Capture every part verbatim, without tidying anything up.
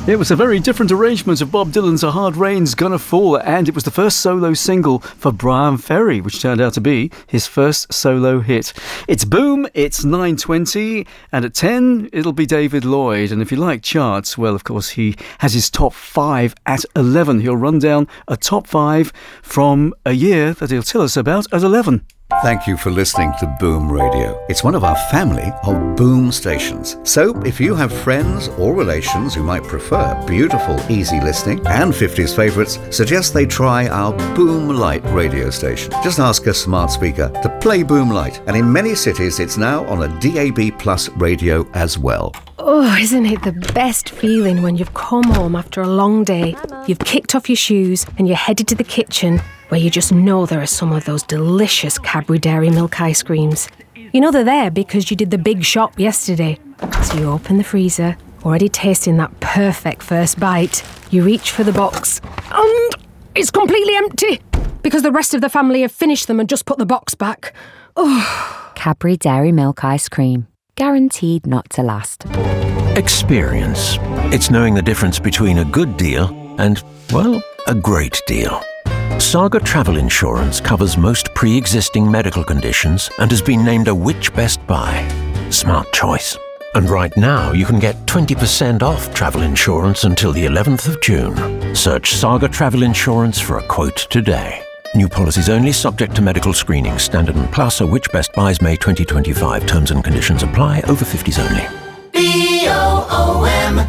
It was a very different arrangement of Bob Dylan's A Hard Rain's Gonna Fall, and it was the first solo single for Bryan Ferry, which turned out to be his first solo hit. It's Boom, it's nine twenty, and at ten, it'll be David Lloyd. And if you like charts, well, of course, he has his top five at eleven. He'll run down a top five from a year that he'll tell us about at eleven. Thank you for listening to Boom Radio. It's one of our family of Boom stations. So if you have friends or relations who might prefer beautiful, easy listening and fifties favourites, suggest they try our Boom Light radio station. Just ask a smart speaker to play Boom Light. And in many cities, it's now on a D A B Plus radio as well. Oh, isn't it the best feeling when you've come home after a long day, you've kicked off your shoes and you're headed to the kitchen, where you just know there are some of those delicious Cadbury Dairy Milk ice creams. You know they're there because you did the big shop yesterday. So you open the freezer, already tasting that perfect first bite. You reach for the box, and it's completely empty because the rest of the family have finished them and just put the box back. Oh. Cadbury Dairy Milk ice cream. Guaranteed not to last. Experience. It's knowing the difference between a good deal and, well, a great deal. Saga Travel Insurance covers most pre-existing medical conditions and has been named a Which Best Buy. Smart choice. And right now you can get twenty percent off travel insurance until the eleventh of June. Search Saga Travel Insurance for a quote today. New policies only, subject to medical screening. Standard and Plus are Which Best Buys May twenty twenty-five. Terms and conditions apply. Over fifties only. B O O M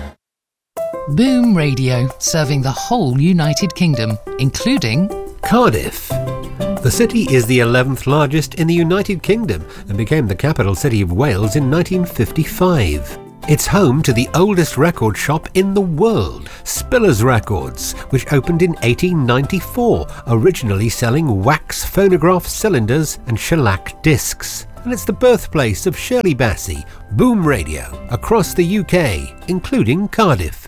Boom Radio, serving the whole United Kingdom, including Cardiff. The city is the eleventh largest in the United Kingdom and became the capital city of Wales in nineteen fifty-five. It's home to the oldest record shop in the world, Spillers Records, which opened in eighteen ninety-four, originally selling wax phonograph cylinders and shellac discs. And it's the birthplace of Shirley Bassey, Boom Radio, across the U K, including Cardiff.